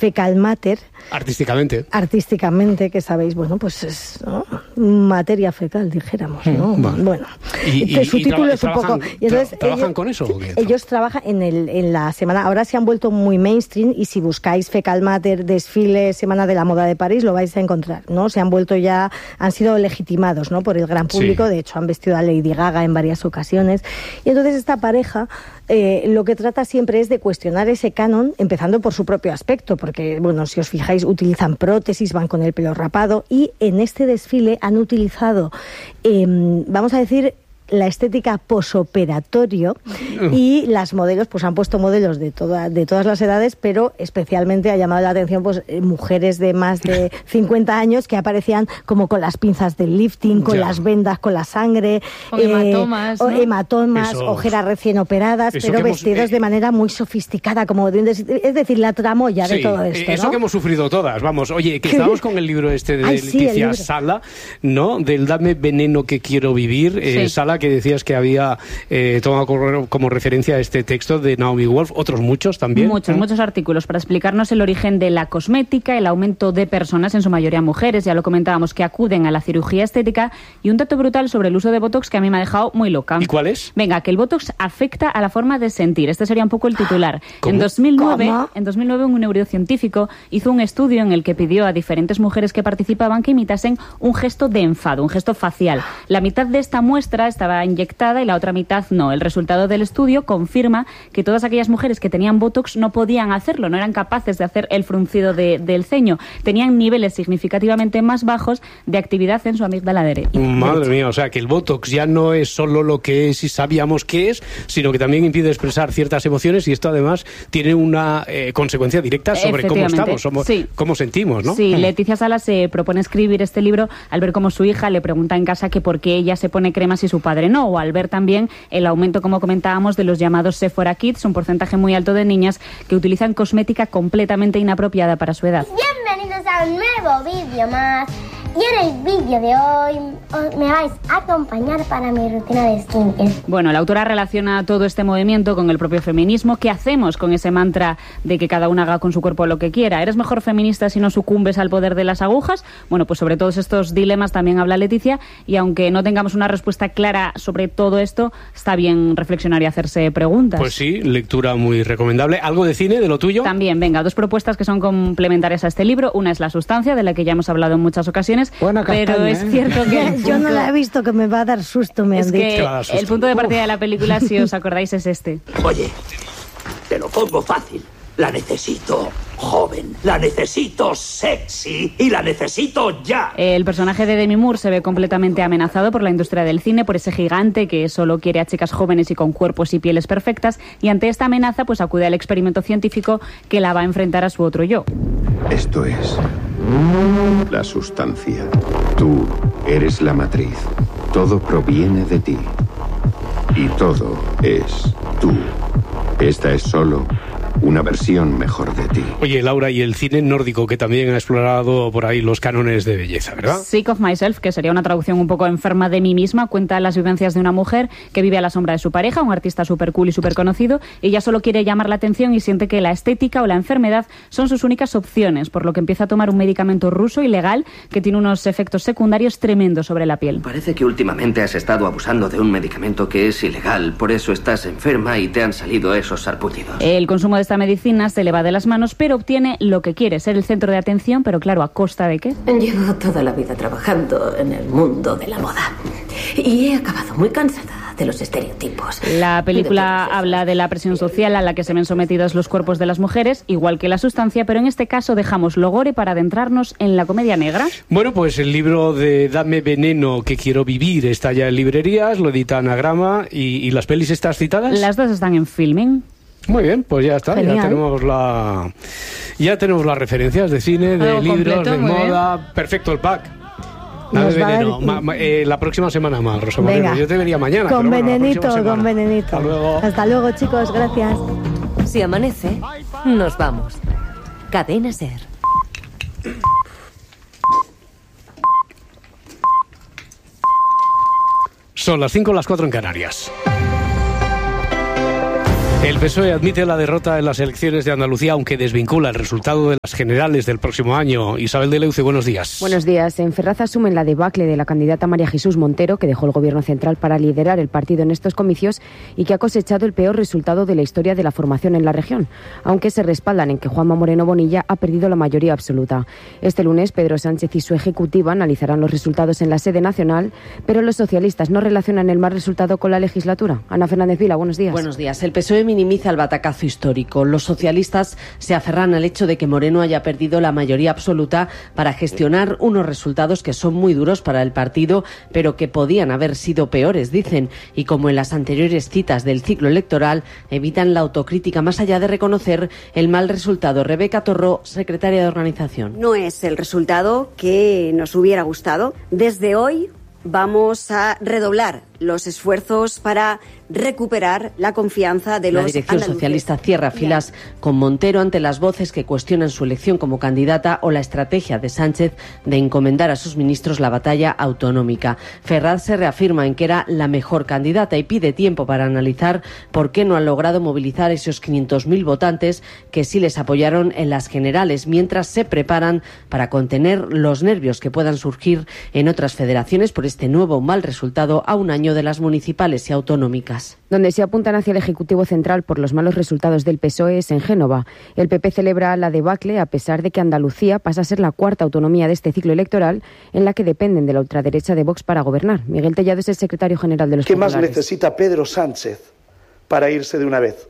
fecal matter. Artísticamente, que sabéis, bueno, pues es, ¿no?, materia fecal, dijéramos, ¿no? Vale. Bueno, que su título es un poco... Y entonces, ¿trabajan con eso? Ellos trabajan en la semana, ahora se han vuelto muy mainstream, y si buscáis fecal matter, desfile, Semana de la Moda de París, lo vais a encontrar, ¿no? Se han vuelto ya, han sido legitimados, ¿no?, por el gran público. Sí. De hecho, han vestido a Lady Gaga en varias ocasiones. Y entonces esta pareja lo que trata siempre es de cuestionar ese canon, empezando por su propio aspecto, porque, bueno, si os fijáis, utilizan prótesis, van con el pelo rapado, y en este desfile han utilizado, vamos a decir, la estética posoperatorio, y las modelos, pues han puesto modelos de todas las edades, pero especialmente ha llamado la atención, pues, mujeres de más de 50 años que aparecían como con las pinzas del lifting, con las vendas, con la sangre, hematomas, ojeras recién operadas, pero vestidos de manera muy sofisticada, es decir, la tramoya de todo esto, eso, ¿no? Que hemos sufrido todas, vamos. Oye, que estábamos con el libro de Leticia Sala, ¿no?, del Dame veneno que quiero vivir, Sala, que decías que había tomado como referencia este texto de Naomi Wolf, otros muchos también. Muchos artículos para explicarnos el origen de la cosmética, el aumento de personas, en su mayoría mujeres, ya lo comentábamos, que acuden a la cirugía estética, y un dato brutal sobre el uso de Botox que a mí me ha dejado muy loca. ¿Y cuál es? Venga, que el Botox afecta a la forma de sentir. Este sería un poco el titular. ¿Cómo? En 2009 un neurocientífico hizo un estudio en el que pidió a diferentes mujeres que participaban que imitasen un gesto de enfado, un gesto facial. La mitad de esta muestra estaba inyectada y la otra mitad no. El resultado del estudio confirma que todas aquellas mujeres que tenían Botox no podían hacerlo, no eran capaces de hacer el fruncido del ceño. Tenían niveles significativamente más bajos de actividad en su amígdala derecha. Madre mía, o sea que el Botox ya no es solo lo que es y sabíamos que es, sino que también impide expresar ciertas emociones, y esto además tiene una consecuencia directa sobre cómo estamos, cómo sentimos, ¿no? Sí, Leticia Sala se propone escribir este libro al ver cómo su hija le pregunta en casa que por qué ella se pone cremas y su padre no, o al ver también el aumento, como comentábamos, de los llamados Sephora Kids, un porcentaje muy alto de niñas que utilizan cosmética completamente inapropiada para su edad. Bienvenidos a un nuevo vídeo más. Y en el vídeo de hoy me vais a acompañar para mi rutina de skincare. Bueno, la autora relaciona todo este movimiento con el propio feminismo. ¿Qué hacemos con ese mantra de que cada una haga con su cuerpo lo que quiera? ¿Eres mejor feminista si no sucumbes al poder de las agujas? Bueno, pues sobre todos estos dilemas también habla Leticia, y aunque no tengamos una respuesta clara sobre todo esto, está bien reflexionar y hacerse preguntas. Pues sí, lectura muy recomendable. ¿Algo de cine, de lo tuyo? También, venga, dos propuestas que son complementarias a este libro. Una es La sustancia, de la que ya hemos hablado en muchas ocasiones. Buena castaña, pero es cierto que... Yo no la he visto, que me va a dar susto, me han dicho. Es que el punto de partida de la película, si os acordáis, es este. Oye, te lo pongo fácil. La necesito joven, la necesito sexy y la necesito ya. El personaje de Demi Moore se ve completamente amenazado por la industria del cine, por ese gigante que solo quiere a chicas jóvenes y con cuerpos y pieles perfectas, y ante esta amenaza pues acude al experimento científico que la va a enfrentar a su otro yo. Esto es la sustancia. Tú eres la matriz. Todo proviene de ti. Y todo es tú. Esta es solo una versión mejor de ti. Oye, Laura, y el cine nórdico, que también ha explorado por ahí los cánones de belleza, ¿verdad? Sick of Myself, que sería una traducción un poco enferma de mí misma, cuenta las vivencias de una mujer que vive a la sombra de su pareja, un artista súper cool y súper conocido. Ella solo quiere llamar la atención y siente que la estética o la enfermedad son sus únicas opciones, por lo que empieza a tomar un medicamento ruso ilegal que tiene unos efectos secundarios tremendos sobre la piel. Parece que últimamente has estado abusando de un medicamento que es ilegal, por eso estás enferma y te han salido esos sarpullidos. El consumo de esta medicina se le va de las manos, pero obtiene lo que quiere, ser el centro de atención, pero claro, ¿a costa de qué? Llevo toda la vida trabajando en el mundo de la moda y he acabado muy cansada de los estereotipos. La película habla de la presión social a la que se ven sometidos los cuerpos de las mujeres, igual que La sustancia, pero en este caso dejamos lo gore para adentrarnos en la comedia negra. Bueno, pues el libro de Dame veneno que quiero vivir está ya en librerías, lo edita Anagrama, y las pelis estas citadas. Las dos están en Filming. Muy bien, pues ya está. Genial. Ya tenemos las referencias de cine, de Algo libros, completo, de muy moda. Bien. Perfecto el pack. Dame veneno. La próxima semana más, Rosa María. Yo te vería mañana. Con pero venenito, bueno, con venenito. Hasta luego. Hasta luego, chicos. Gracias. Si amanece, nos vamos. Cadena SER. Son las 5, las 4 en Canarias. El PSOE admite la derrota en las elecciones de Andalucía, aunque desvincula el resultado de las generales del próximo año. Isabel de Leuce, buenos días. Buenos días. En Ferraz asumen la debacle de la candidata María Jesús Montero, que dejó el Gobierno central para liderar el partido en estos comicios y que ha cosechado el peor resultado de la historia de la formación en la región, aunque se respaldan en que Juanma Moreno Bonilla ha perdido la mayoría absoluta. Este lunes, Pedro Sánchez y su ejecutiva analizarán los resultados en la sede nacional, pero los socialistas no relacionan el mal resultado con la legislatura. Ana Fernández Vila, buenos días. Buenos días. El PSOE minimiza el batacazo histórico. Los socialistas se aferran al hecho de que Moreno haya perdido la mayoría absoluta para gestionar unos resultados que son muy duros para el partido, pero que podían haber sido peores, dicen, y como en las anteriores citas del ciclo electoral, evitan la autocrítica más allá de reconocer el mal resultado. Rebeca Torró, secretaria de organización. No es el resultado que nos hubiera gustado. Desde hoy vamos a redoblar los esfuerzos para recuperar la confianza de los andaluces. La dirección socialista cierra filas con Montero ante las voces que cuestionan su elección como candidata o la estrategia de Sánchez de encomendar a sus ministros la batalla autonómica. Ferraz se reafirma en que era la mejor candidata y pide tiempo para analizar por qué no han logrado movilizar esos 500.000 votantes que sí les apoyaron en las generales, mientras se preparan para contener los nervios que puedan surgir en otras federaciones por este nuevo mal resultado a un año de las municipales y autonómicas. Donde se apuntan hacia el Ejecutivo Central por los malos resultados del PSOE es en Génova. El PP celebra la debacle a pesar de que Andalucía pasa a ser la cuarta autonomía de este ciclo electoral en la que dependen de la ultraderecha de Vox para gobernar. Miguel Tellado es el secretario general de los populares. ¿Qué más necesita Pedro Sánchez para irse de una vez?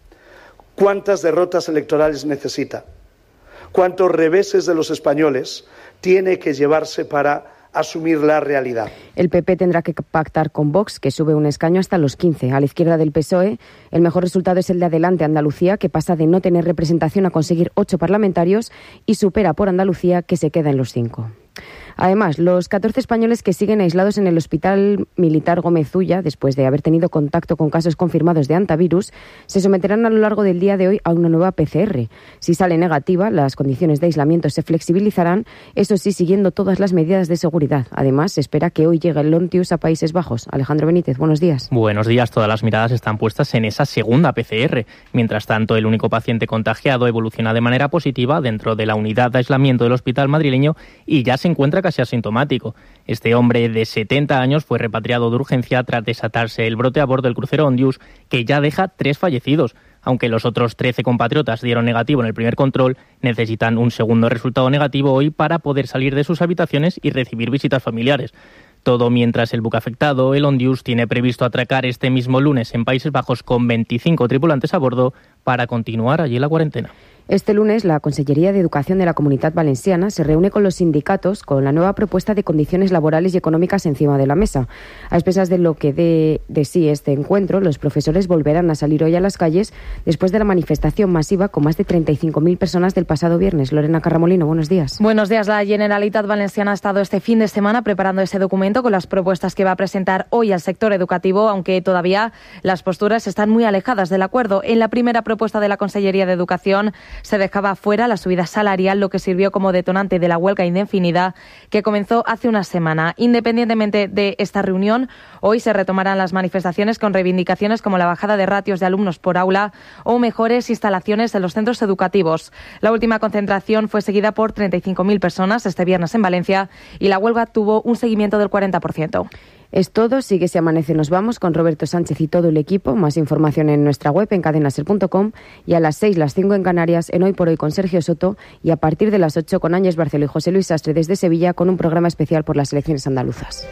¿Cuántas derrotas electorales necesita? ¿Cuántos reveses de los españoles tiene que llevarse para asumir la realidad? El PP tendrá que pactar con Vox, que sube un escaño hasta los 15. A la izquierda del PSOE, el mejor resultado es el de Adelante Andalucía, que pasa de no tener representación a conseguir 8 parlamentarios y supera por Andalucía, que se queda en los 5. Además, los 14 españoles que siguen aislados en el Hospital Militar Gómez Ulla, después de haber tenido contacto con casos confirmados de hantavirus, se someterán a lo largo del día de hoy a una nueva PCR. Si sale negativa, las condiciones de aislamiento se flexibilizarán, eso sí, siguiendo todas las medidas de seguridad. Además, se espera que hoy llegue el Lontius a Países Bajos. Alejandro Benítez, buenos días. Buenos días. Todas las miradas están puestas en esa segunda PCR. Mientras tanto, el único paciente contagiado evoluciona de manera positiva dentro de la unidad de aislamiento del hospital madrileño y ya se encuentra casi asintomático. Este hombre de 70 años fue repatriado de urgencia tras desatarse el brote a bordo del crucero Ondius, que ya deja 3 fallecidos. Aunque los otros 13 compatriotas dieron negativo en el primer control, necesitan un segundo resultado negativo hoy para poder salir de sus habitaciones y recibir visitas familiares. Todo mientras el buque afectado, el Ondius, tiene previsto atracar este mismo lunes en Países Bajos con 25 tripulantes a bordo para continuar allí la cuarentena. Este lunes, la Consellería de Educación de la Comunitat Valenciana se reúne con los sindicatos con la nueva propuesta de condiciones laborales y económicas encima de la mesa. A expensas de lo que dé de sí este encuentro, los profesores volverán a salir hoy a las calles después de la manifestación masiva con más de 35.000 personas del pasado viernes. Lorena Carramolino, buenos días. Buenos días. La Generalitat Valenciana ha estado este fin de semana preparando ese documento con las propuestas que va a presentar hoy al sector educativo, aunque todavía las posturas están muy alejadas del acuerdo. En la primera propuesta de la Consellería de Educación se dejaba fuera la subida salarial, lo que sirvió como detonante de la huelga indefinida que comenzó hace una semana. Independientemente de esta reunión, hoy se retomarán las manifestaciones con reivindicaciones como la bajada de ratios de alumnos por aula o mejores instalaciones en los centros educativos. La última concentración fue seguida por 35.000 personas este viernes en Valencia y la huelga tuvo un seguimiento del 40%. Es todo, sigue Si Amanece Nos Vamos con Roberto Sánchez y todo el equipo. Más información en nuestra web en cadenaser.com y a las 6, las 5 en Canarias, en Hoy por Hoy con Sergio Soto y a partir de las 8 con Áñez Barceló y José Luis Sastre desde Sevilla con un programa especial por las elecciones andaluzas.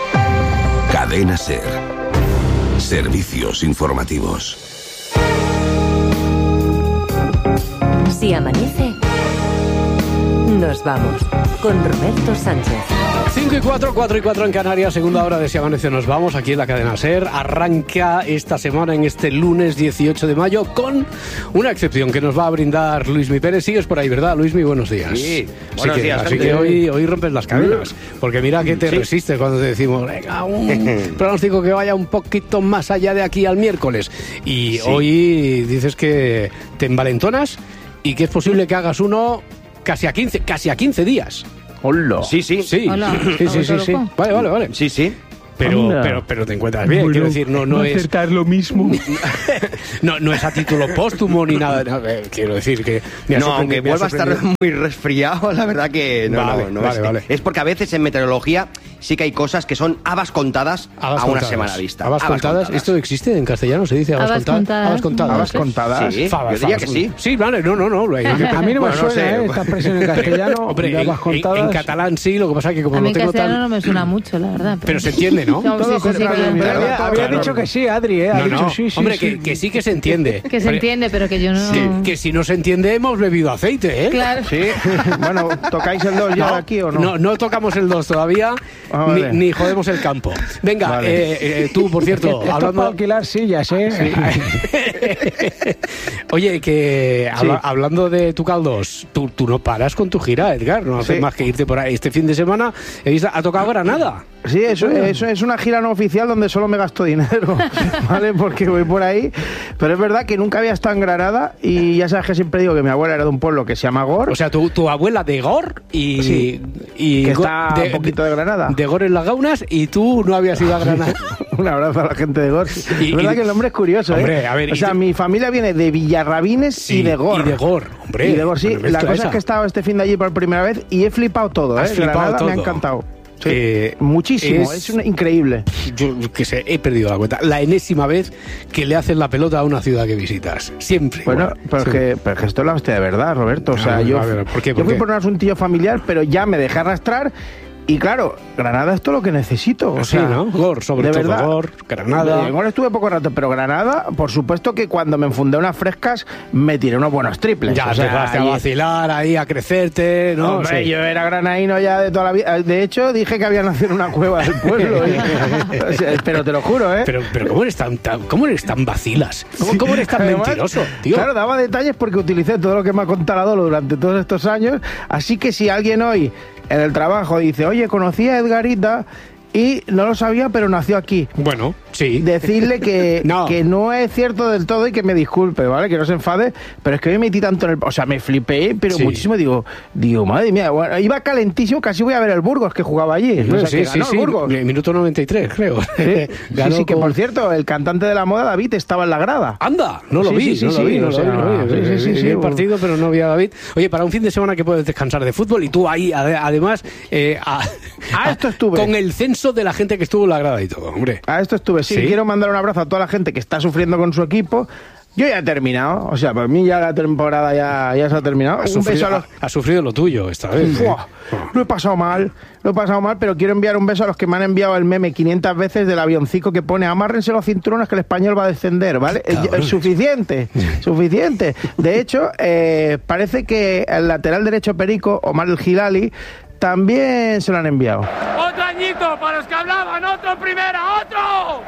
Cadena Ser. Servicios informativos. Si amanece, nos vamos con Roberto Sánchez. 5 y 4, 4 y 4 en Canarias, segunda hora de Si Amanece Nos Vamos, aquí en la cadena SER. Arranca esta semana, en este lunes 18 de mayo, con una excepción que nos va a brindar Luismi Pérez. Sigues por ahí, ¿verdad, Luismi? Buenos días. Sí, buenos días. Así que hoy rompes las cadenas, porque mira que te resistes cuando te decimos, venga, un pronóstico que vaya un poquito más allá de aquí al miércoles. Y hoy dices que te envalentonas y que es posible que hagas uno casi a 15 días. Hola. Sí. Hola. Sí. Vale. Sí. pero te encuentras bien, quiero decir, no es acertar lo mismo. no es a título póstumo ni nada, quiero decir que aunque vuelva a estar muy resfriado, la verdad que vale. Es porque a veces en meteorología sí que hay cosas que son habas contadas a una semana vista. Habas contadas, ¿esto existe en castellano? ¿Se dice habas contadas? Habas contadas. Sí, yo diría que sí. Sí, vale, no. A mí no me suena esta expresión en castellano. Hombre, en catalán sí, lo que pasa es que como a mí no tengo castellano no me suena mucho, la verdad. Pero se entiende, ¿no? Había dicho que sí, Adri, ha dicho sí. Hombre, que sí que se entiende. Que se entiende, pero que yo no... Que si no se entiende, hemos bebido aceite, ¿eh? Claro. Sí. Bueno, ¿tocáis el 2 ya aquí o no? No tocamos el 2 todavía, ni jodemos el campo. Venga, tú, por cierto, hablando... para alquilar sillas, ¿eh? Sí. Oye, que hablando de tu Caldos, tú no paras con tu gira, Edgar, no haces más que irte por ahí. Este fin de semana ha tocado Granada. Sí, eso es una gira no oficial donde solo me gasto dinero, ¿vale? Porque voy por ahí. Pero es verdad que nunca había estado en Granada y ya sabes que siempre digo que mi abuela era de un pueblo que se llama Gor. O sea, tu abuela de Gor y que está un poquito de Granada. De Gor en las Gaunas y tú no habías ido a Granada. Un abrazo a la gente de Gor. Es verdad que el nombre es curioso, hombre, a ver, o sea, mi familia viene de Villarrabines y de Gor. Y de Gor, hombre. Y de Gor, sí. La cosa es que he estado este fin de allí por primera vez y he flipado todo, ¿eh? Granada me ha encantado. Sí, muchísimo, es increíble. Yo que sé, he perdido la cuenta. La enésima vez que le haces la pelota a una ciudad que visitas. Siempre. Bueno, pero es que esto es la hostia de verdad, Roberto. O sea, yo fui por un asuntillo familiar, pero ya me dejé arrastrar. Y claro, Granada es todo lo que necesito. O sea, ¿no? Gor, sobre todo verdad, Gor, Granada. En Gor estuve poco rato, pero Granada, por supuesto que cuando me enfundé unas frescas, me tiré unos buenos triples. Ya, o sea, te vas a vacilar ahí, a crecerte, ¿no? Hombre, yo era granadino ya de toda la vida. De hecho, dije que había nacido en una cueva del pueblo. O sea, pero te lo juro, ¿eh? Pero ¿cómo eres tan vacilas? ¿Cómo eres tan mentiroso, tío? Claro, daba detalles porque utilicé todo lo que me ha contado Dolo durante todos estos años. Así que si alguien hoy en el trabajo dice, oye, conocí a Edgarita y no lo sabía, pero nació aquí. Bueno, sí. Decirle que no es cierto del todo y que me disculpe, ¿vale? Que no se enfade, pero es que hoy me metí tanto en el... O sea, me flipé, pero muchísimo. Digo, madre mía, bueno, iba calentísimo, casi voy a ver el Burgos que jugaba allí. No, o sea, sí, el Burgos. Minuto 93, creo. Sí, que por cierto, el cantante de la moda, David, estaba en la grada. ¡Anda! No lo vi. Vi el partido, pero no vi a David. Oye, para un fin de semana que puedes descansar de fútbol y tú ahí, además... esto estuve. Con el censo de la gente que estuvo en la grada y todo, hombre. A esto estuve, sí. Quiero mandar un abrazo a toda la gente que está sufriendo con su equipo. Yo ya he terminado, o sea, para mí ya la temporada ya se ha terminado. Ha sufrido lo tuyo esta vez. Lo he pasado mal, pero quiero enviar un beso a los que me han enviado el meme 500 veces del avioncico que pone amárrense los cinturones que el español va a descender, ¿vale? Es suficiente. De hecho, parece que el lateral derecho Perico, Omar el Hilali, también se lo han enviado. ¡Otro añito para los que hablaban! ¡Otro primera! ¡Otro!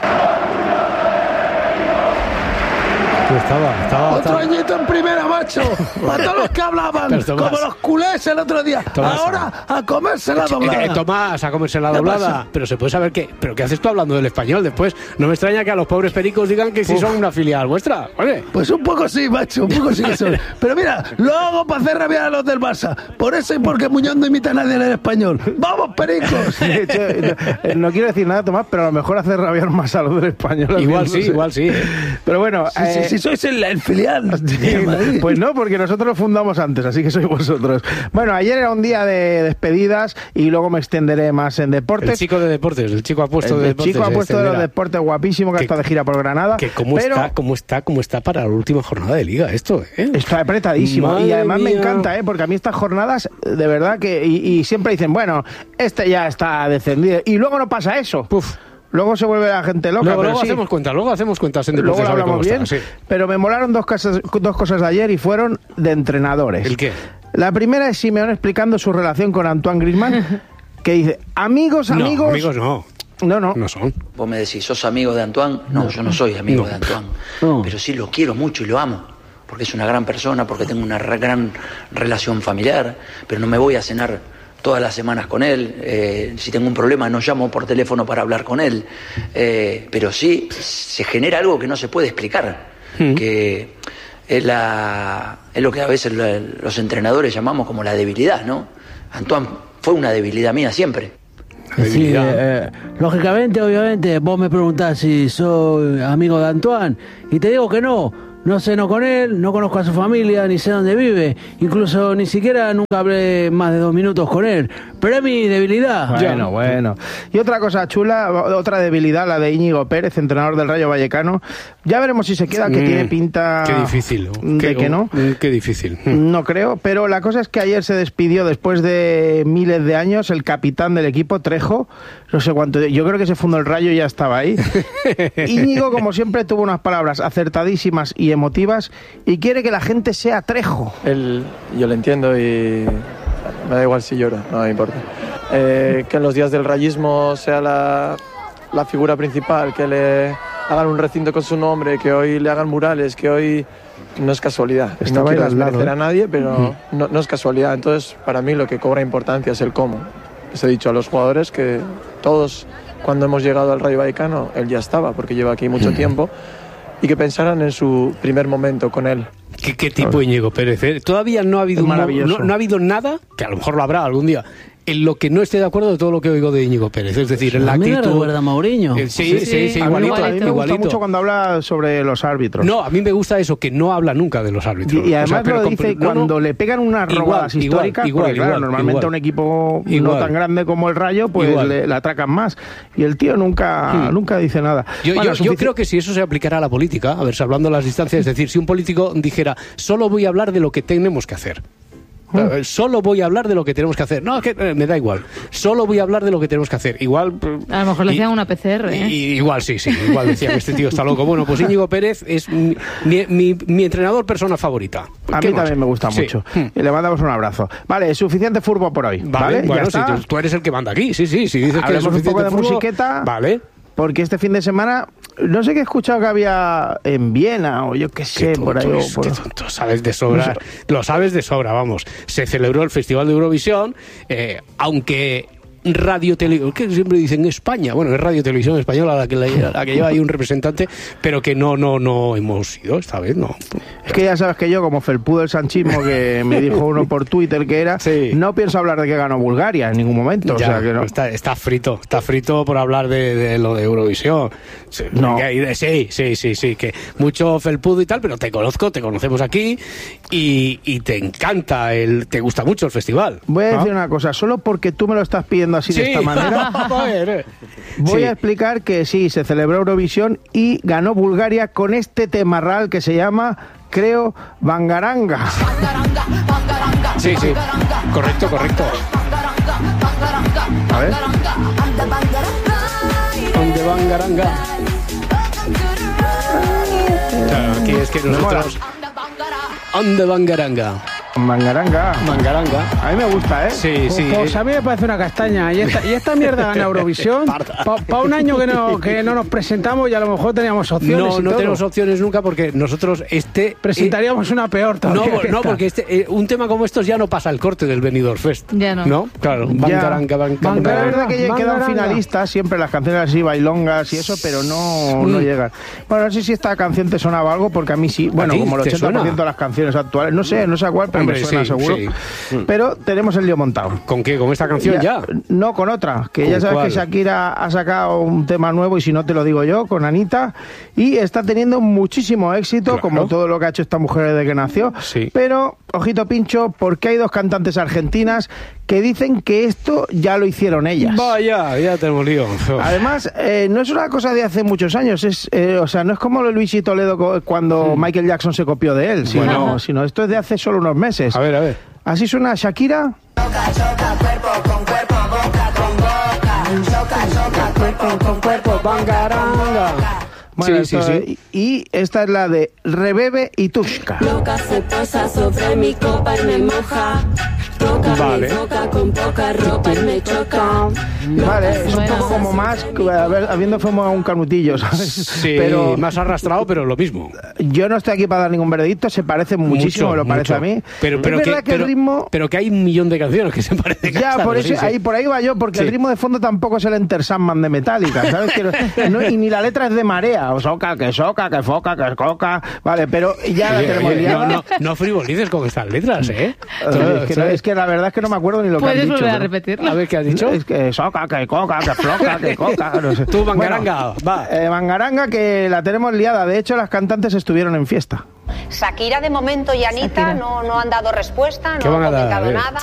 Estaba otro añito en primera, macho. Para todos los que hablaban, como los culés el otro día. Ahora a comerse la doblada. Tomás, a comerse la doblada. Pero se puede saber pero ¿qué haces tú hablando del español después? No me extraña que a los pobres pericos digan que si son una filial vuestra. Oye. Pues un poco sí, macho, un poco sí que son. Pero mira, lo hago para hacer rabiar a los del Barça. Por eso y porque Muñoz no imita a nadie en el español. ¡Vamos, pericos! De hecho, no quiero decir nada, Tomás, pero a lo mejor hacer rabiar más a los del español. Igual sí. Pero bueno... Si sois el filial. Pues no, porque nosotros lo fundamos antes, así que sois vosotros. Bueno, ayer era un día de despedidas y luego me extenderé más en deportes. El chico de deportes, el chico apuesto de deportes. El chico apuesto de los deportes, guapísimo, que ha estado de gira por Granada. Que cómo está para la última jornada de liga esto, ¿eh? Está apretadísimo. Madre y además me encanta, porque a mí estas jornadas, de verdad que... Y siempre dicen, bueno, este ya está descendido. Y luego no pasa eso. Luego se vuelve la gente loca. Luego hacemos cuentas en deportes. Luego hablamos bien, pero me molaron dos cosas de ayer y fueron de entrenadores. ¿El qué? La primera es Simeone explicando su relación con Antoine Griezmann, que dice, amigos... No, amigos no. No son. Vos me decís, ¿sos amigo de Antoine? No, yo no soy amigo de Antoine. Pero sí lo quiero mucho y lo amo. Porque es una gran persona, porque tengo una gran relación familiar, pero no me voy a cenar todas las semanas con él. Si tengo un problema no llamo por teléfono para hablar con él, pero sí se genera algo que no se puede explicar, que es lo que a veces los entrenadores llamamos como la debilidad, ¿no? Antoine fue una debilidad mía siempre. Sí, lógicamente, obviamente, vos me preguntás si soy amigo de Antoine y te digo que no. No ceno con él, no conozco a su familia, ni sé dónde vive. Incluso ni siquiera nunca hablé más de 2 minutos con él. Pero es mi debilidad. Bueno. Y otra cosa chula, otra debilidad, la de Íñigo Pérez, entrenador del Rayo Vallecano. Ya veremos si se queda, que tiene pinta... Qué difícil. Que no. Qué difícil. No creo, pero la cosa es que ayer se despidió, después de miles de años, el capitán del equipo, Trejo. No sé cuánto... Yo creo que se fundó el Rayo y ya estaba ahí. Íñigo, como siempre, tuvo unas palabras acertadísimas y emotivas y quiere que la gente sea Trejo. Yo lo entiendo y me da igual si lloro, no me importa. Que en los días del rayismo sea la figura principal, que le hagan un recinto con su nombre, que hoy le hagan murales, que hoy no es casualidad. No quiero desmerecer a nadie, pero no es casualidad. Entonces, para mí lo que cobra importancia es el cómo. Les he dicho a los jugadores que todos, cuando hemos llegado al Rayo Vallecano, él ya estaba, porque lleva aquí mucho tiempo, y que pensaran en su primer momento con él. ¿Qué tipo Íñigo Pérez? Todavía no ha habido no ha hado nada, que a lo mejor lo habrá algún día, en lo que no esté de acuerdo de todo lo que oigo de Íñigo Pérez. Es decir, en la actitud... A mí me recuerda a Mourinho. Sí, igualito. A mí me gusta mucho cuando habla sobre los árbitros. No, a mí me gusta eso, que no habla nunca de los árbitros. Y además lo dice cuando le pegan unas robadas históricas, porque claro, normalmente a un equipo no tan grande como el Rayo, pues le atracan más. Y el tío nunca dice nada. Yo creo que si eso se aplicara a la política, a ver, salvando las distancias, es decir, si un político dijera, solo voy a hablar de lo que tenemos que hacer. Solo voy a hablar de lo que tenemos que hacer. No, es que me da igual. Solo voy a hablar de lo que tenemos que hacer. Igual... A lo mejor le hacían una PCR, Igual, sí. Igual decían que este tío está loco. Bueno, pues Íñigo Pérez es mi entrenador persona favorita. A mí también me gusta mucho. Y le mandamos un abrazo. Vale, suficiente fútbol por hoy. Vale, bueno, si tú eres el que manda aquí. Sí. Si dices que es un poco de musiqueta. Vale. Porque este fin de semana, no sé qué he escuchado que había en Viena, o yo qué sé, por ahí. Tú sabes de sobra, lo sabes de sobra, vamos. Se celebró el Festival de Eurovisión, aunque... Radio Televisión, que siempre dicen España, bueno, es Radio Televisión Española la que lleva ahí un representante, pero que no hemos ido esta vez, no. Es que ya sabes que yo, como felpudo del sanchismo, que me dijo uno por Twitter que era, no pienso hablar de que ganó Bulgaria en ningún momento. Ya, o sea, que no. Está frito por hablar de lo de Eurovisión. No. Sí, que mucho felpudo y tal, pero te conocemos aquí y te encanta, te gusta mucho el festival. Voy a decir una cosa, solo porque tú me lo estás pidiendo así de esta manera, voy a explicar que sí, se celebró Eurovisión y ganó Bulgaria con este temarral que se llama, creo, Bangaranga. Sí, correcto. A ver. ¿Dónde Bangaranga? Claro, aquí es que nosotros... ¿Dónde Bangaranga? Mangaranga. A mí me gusta, ¿eh? Sí. Pues a mí me parece una castaña. Y esta mierda gana Eurovisión. Para un año que no nos presentamos y a lo mejor teníamos opciones. No tenemos opciones nunca porque nosotros presentaríamos una peor todavía. No, porque un tema como estos ya no pasa el corte del Benidorm Fest. Ya no. ¿No? Claro. Bangaranga. La verdad que quedan finalistas siempre las canciones así, bailongas y eso, pero no llegan. Bueno, no sé si esta canción te sonaba algo, porque a mí sí. Bueno, como el 80% de las canciones actuales. No sé a cuál, pero me suena seguro. Pero tenemos el lío montado. ¿Con qué? ¿Con esta canción ya? No, con otra. Que ya sabes que Shakira ha sacado un tema nuevo, y si no te lo digo yo, con Anita. Y está teniendo muchísimo éxito, como todo lo que ha hecho esta mujer desde que nació. Pero, ojito pincho, porque hay 2 cantantes argentinas que dicen que esto ya lo hicieron ellas. Vaya, ya tenemos lío. Además, no es una cosa de hace muchos años. O sea, no es como lo de Luis y Toledo cuando Michael Jackson se copió de él, sino esto es de hace solo unos meses. A ver. Así suena Shakira. Choca, cuerpo con cuerpo, boca con boca. Choca, cuerpo con cuerpo, bangaranga. Bueno, sí. Y esta es la de Rebebe y Tushka. Loca se posa sobre mi copa y me moja. Toca mi boca con poca ropa y me choca. Vale, es un poco como más, habiendo fumado un canutillo, ¿sabes? Sí, pero más arrastrado, pero lo mismo. Yo no estoy aquí para dar ningún veredicto, se parece muchísimo, me lo parece a mí. Pero el ritmo... Pero que hay un millón de canciones que se parecen. Ya, por eso, por ahí va yo, porque el ritmo de fondo tampoco es el Enter Sandman de Metallica, ¿sabes? Y ni la letra es de marea, o soca, que foca, que coca, vale, pero ya la tenemos liada. No frivolices con estas letras, ¿eh? Es que la verdad es que no me acuerdo ni lo que han dicho. ¿Puedes volver a repetirlo? A ver, ¿qué has dicho? Es que soca, que coca, que floca, que coca, no sé. Tú, Mangaranga, va. Mangaranga, que la tenemos liada. De hecho, las cantantes estuvieron en fiesta. Shakira de momento y Anita no han dado respuesta, no han comentado nada.